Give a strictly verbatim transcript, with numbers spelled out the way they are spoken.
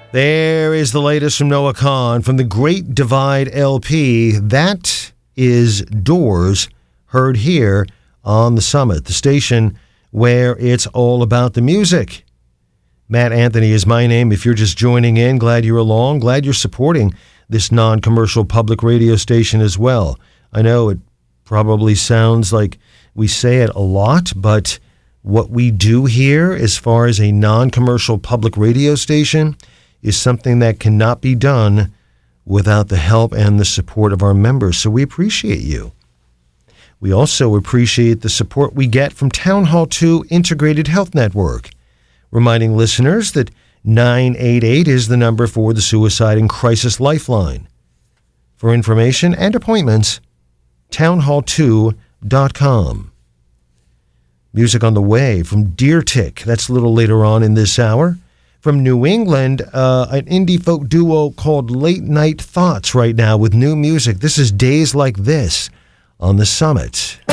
There is the latest from Noah Kahan from the Great Divide L P. That is Doors, heard here on the Summit, the station where it's all about the music. Matt Anthony is my name. If you're just joining in, glad you're along. Glad you're supporting this non-commercial public radio station as well. I know it probably sounds like we say it a lot, but what we do here as far as a non-commercial public radio station is something that cannot be done without the help and the support of our members. So we appreciate you. We also appreciate the support we get from Town Hall two Integrated Health Network, reminding listeners that nine eight eight is the number for the Suicide and Crisis Lifeline. For information and appointments, town hall two dot com. Music on the way from Deer Tick. That's a little later on in this hour. From New England, uh, an indie folk duo called Late Night Thoughts right now with new music. This is Days Like This on the Summit.